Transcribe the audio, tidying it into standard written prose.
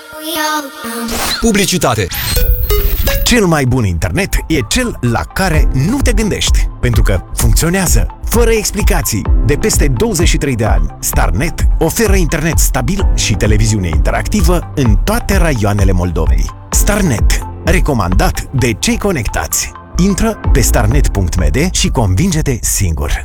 Publicitate. Cel mai bun internet e cel la care nu te gândești, pentru că funcționează, fără explicații. De peste 23 de ani, Starnet oferă internet stabil și televiziune interactivă în toate raioanele Moldovei. Starnet, recomandat de cei conectați. Intră pe starnet.md și convinge-te singur.